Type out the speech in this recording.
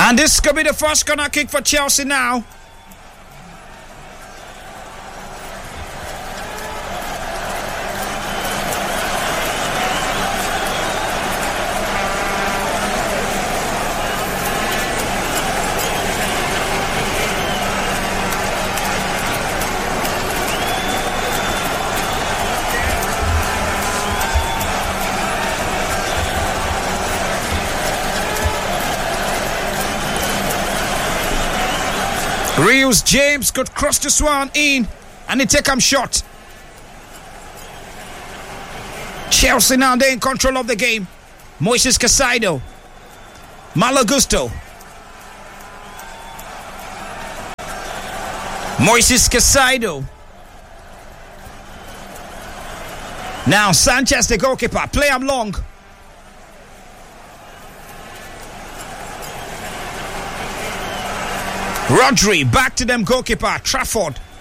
And this could be the first corner kick for Chelsea now. Reeves James could cross this one in and they take him shot. Chelsea now, they're in control of the game. Moises Caicedo, Malo Gusto, Moises Caicedo. Now Sanchez, the goalkeeper, play him long. Rodri back to them goalkeeper Trafford.